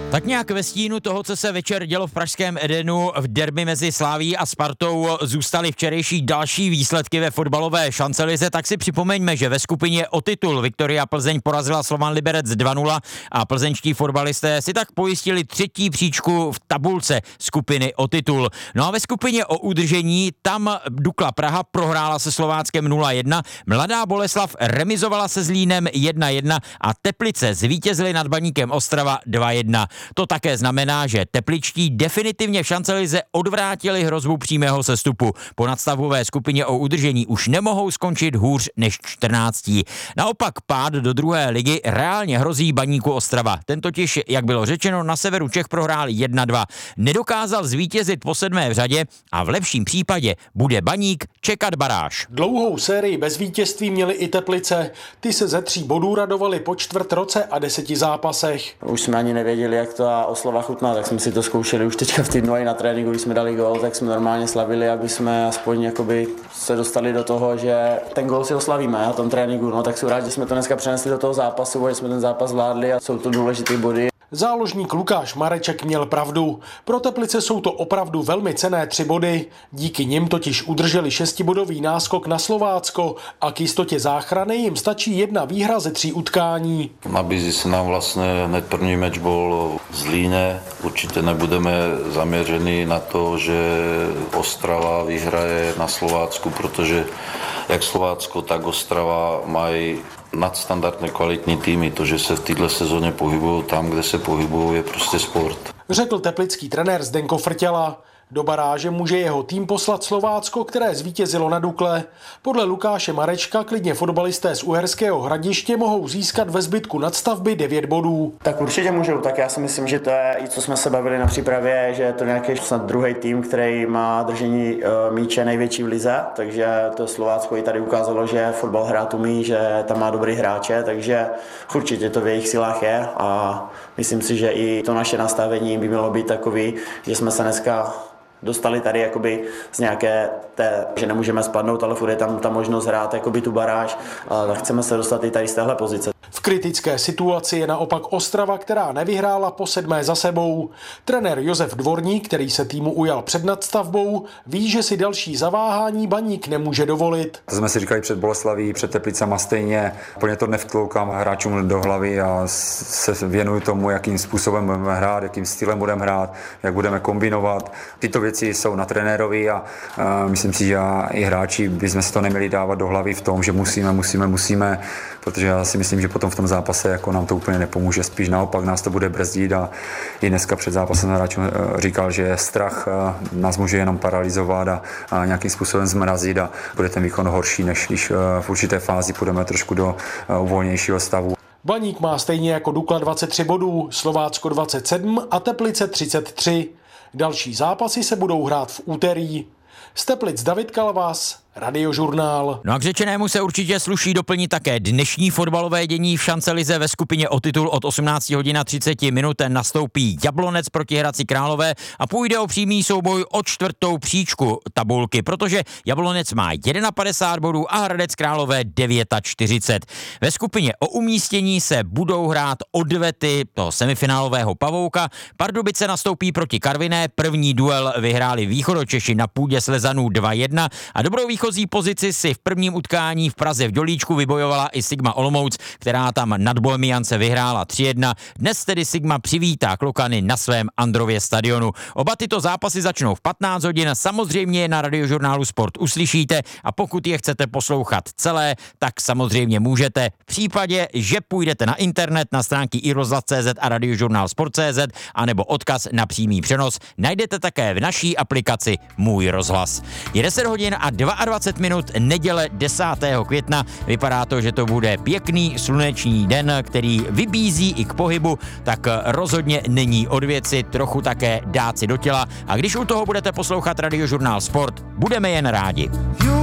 Tak nějak ve stínu toho, co se večer dělo v pražském Edenu v derby mezi Slavií a Spartou, zůstaly včerejší další výsledky ve fotbalové šancelize, tak si připomeňme, že ve skupině o titul Viktoria Plzeň porazila Slovan Liberec 2-0 a plzeňští fotbalisté si tak pojistili třetí příčku v tabulce skupiny o titul. No a ve skupině o udržení tam Dukla Praha prohrála se Slováckem 0-1, Mladá Boleslav remizovala se Zlínem 1-1 a Teplice zvítězily nad Baníkem Ostrava 2-1. To také znamená, že tepličtí definitivně v šancelize odvrátili hrozbu přímého sestupu. Po nadstavbové skupině o udržení už nemohou skončit hůř než 14. Naopak pád do druhé ligy reálně hrozí Baníku Ostrava. Ten totiž, jak bylo řečeno, na severu Čech prohrál 1-2. Nedokázal zvítězit po 7. v řadě a v lepším případě bude Baník čekat baráž. Dlouhou sérii bez vítězství měly i Teplice. Ty se ze 3 bodů radovali po čtvrt roce a 10 zápasech. Už jsme ani nevěděli, jak to oslava chutná, tak jsme si to zkoušeli už teďka v týdnu i na tréninku, když jsme dali gól, tak jsme normálně slavili, aby jsme aspoň jakoby se dostali do toho, že ten gól si oslavíme na tom tréninku. No tak jsem rád, že jsme to dneska přenesli do toho zápasu, že jsme ten zápas zvládli a jsou to důležité body. Záložník Lukáš Mareček měl pravdu. Pro Teplice jsou to opravdu velmi cenné 3 body. Díky nim totiž udrželi 6bodový náskok na Slovácko a k jistotě záchrany jim stačí 1 výhra ze 3 utkání. Nabízí se nám vlastně hned první meč bol v Zlíne. Určitě nebudeme zaměření na to, že Ostrava vyhraje na Slovácku, protože jak Slovácko, tak Ostrava mají nadstandardné kvalitní týmy. To, že se v této sezóně pohybují tam, kde se pohybují, je prostě sport. Řekl teplický trenér Zdenko Frtěla. Do baráže může jeho tým poslat Slovácko, které zvítězilo na Dukle. Podle Lukáše Marečka klidně fotbalisté z Uherského Hradiště mohou získat ve zbytku nadstavby 9 bodů. Tak určitě můžou, tak já si myslím, že to je i co jsme se bavili na přípravě, že je to nějaký snad druhý tým, který má držení míče největší v lize, takže to Slovácko i tady ukázalo, že fotbal hrát umí, že tam má dobrý hráče, takže určitě to v jejich silách je a myslím si, že i to naše nastavení by mělo být takový, že jsme se dneska dostali tady jakoby z nějaké že nemůžeme spadnout, ale furt je tam ta možnost hrát jakoby tu baráž a chceme se dostat i tady z téhle pozice. V kritické situaci je naopak Ostrava, která nevyhrála po 7. za sebou. Trenér Josef Dvorník, který se týmu ujal před nadstavbou, ví, že si další zaváhání Baník nemůže dovolit. To jsme si říkali před Boleslaví, před Teplicama stejně. Plně to nevtloukám hráčům do hlavy a se věnuju tomu, jakým způsobem budeme hrát, jakým stylem budeme hrát, jak budeme kombinovat. Tyto věci jsou na trenérovi a myslím si, že i hráči bychom si to neměli dávat do hlavy v tom, že musíme, protože já si myslím, že potom v tom zápase jako nám to úplně nepomůže, spíš naopak nás to bude brzdit a i dneska před zápasem hráčům říkal, že strach nás může jenom paralyzovat a nějakým způsobem zmrazit a bude ten výkon horší, než když v určité fázi půjdeme trošku do uvolnějšího stavu. Baník má stejně jako Dukla 23 bodů, Slovácko 27 a Teplice 33. Další zápasy se budou hrát v úterý. Z Teplic David Kalvas, Radiožurnál. No a k řečenému se určitě sluší doplnit také dnešní fotbalové dění v šancelize. Ve skupině o titul od 18:30 nastoupí Jablonec proti Hradci Králové a půjde o přímý souboj o 4. příčku tabulky, protože Jablonec má 51 bodů a Hradec Králové 49. Ve skupině o umístění se budou hrát odvety toho semifinálového pavouka. Pardubice nastoupí proti Karviné, první duel vyhráli Východočeši na půdě Slezanů 2-1 a dobrou východní pozici si v prvním utkání v Praze v Dělíčku vybojovala i Sigma Olomouc, která tam nad Bohemiance vyhrála 3-1. Dnes tedy Sigma přivítá Klokany na svém Andrově stadionu. Oba tyto zápasy začnou v 15 hodin, samozřejmě je na Radiožurnálu Sport uslyšíte a pokud je chcete poslouchat celé, tak samozřejmě můžete. V případě, že půjdete na internet na stránky iRozhlas.cz a Radiožurnál Sport.cz anebo odkaz na přímý přenos, najdete také v naší aplikaci Můj rozhlas. Je 10 hodin a 22 minut, neděle 10. května. Vypadá to, že to bude pěkný slunečný den, který vybízí i k pohybu, tak rozhodně není od věci trochu také dát si do těla. A když u toho budete poslouchat Radiožurnál Sport, budeme jen rádi.